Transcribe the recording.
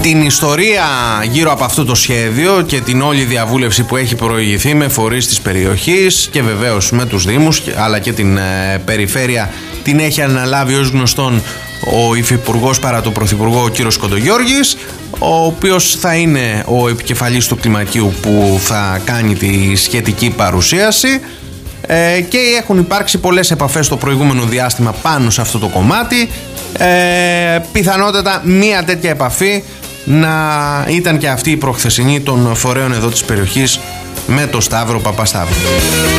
την ιστορία γύρω από αυτό το σχέδιο και την όλη διαβούλευση που έχει προηγηθεί με φορείς της περιοχής και βεβαίως με τους Δήμους αλλά και την περιφέρεια την έχει αναλάβει ως γνωστόν ο υφυπουργός παρά τον πρωθυπουργό ο κύριος Κοντογιώργης, ο οποίος θα είναι ο επικεφαλής του κλιμακίου που θα κάνει τη σχετική παρουσίαση, και έχουν υπάρξει πολλές επαφές το προηγούμενο διάστημα πάνω σε αυτό το κομμάτι. Πιθανότατα μία τέτοια επαφή να ήταν και αυτή η προχθεσινή των φορέων εδώ της περιοχής με το Σταύρο Παπασταύρου.